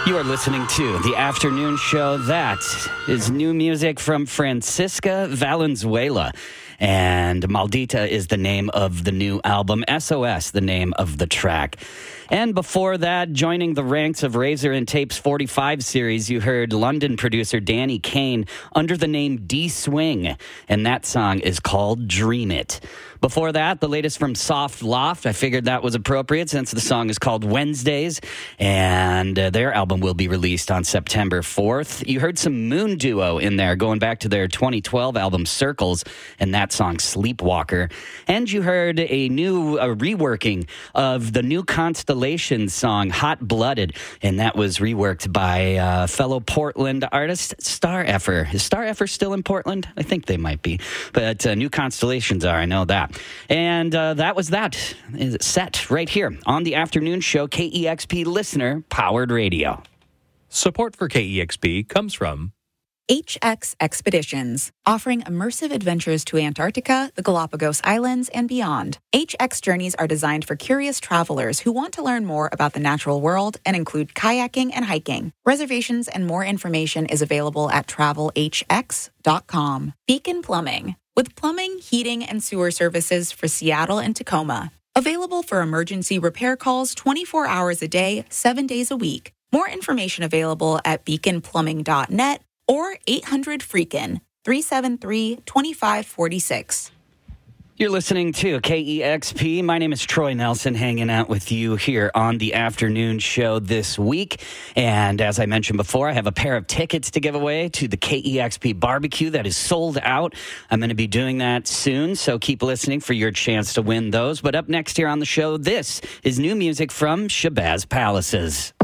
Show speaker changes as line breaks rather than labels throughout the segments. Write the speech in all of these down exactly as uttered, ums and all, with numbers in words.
You are listening to The Afternoon Show. That is new music from Francisca Valenzuela. And Maldita is the name of the new album. S O S, the name of the track. And before that, joining the ranks of Razor and Tape's forty-five series, you heard London producer Danny Kane under the name D-Swing. And that song is called Dream It. Before that, the latest from Soft Loft. I figured that was appropriate since the song is called Wednesdays. And uh, their album will be released on September fourth. You heard some Moon Duo in there, going back to their twenty twelve album Circles, and that song Sleepwalker. And you heard a new uh, reworking of the new Constellation song Hot Blooded, and that was reworked by uh, fellow Portland artist Star Effer. Is Star Effer still in Portland? I think they might be. But uh, new Constellations are, I know that. And uh, that was that set right here on the Afternoon Show, K E X P Listener Powered Radio.
Support for K E X P comes from
H X Expeditions, offering immersive adventures to Antarctica, the Galapagos Islands, and beyond. H X journeys are designed for curious travelers who want to learn more about the natural world and include kayaking and hiking. Reservations and more information is available at travel h x dot com. Beacon Plumbing, with plumbing, heating, and sewer services for Seattle and Tacoma. Available for emergency repair calls twenty-four hours a day, seven days a week. More information available at beacon plumbing dot net or eight hundred freakin, three seven three, two five four six.
You're listening to K E X P. My name is Troy Nelson, hanging out with you here on the Afternoon Show this week. And as I mentioned before, I have a pair of tickets to give away to the K E X P barbecue that is sold out. I'm going to be doing that soon, so keep listening for your chance to win those. But up next here on the show, this is new music from Shabazz Palaces.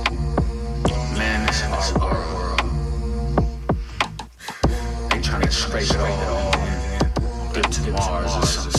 Man, this is our world. They trying to straight it all. Get to Mars or something.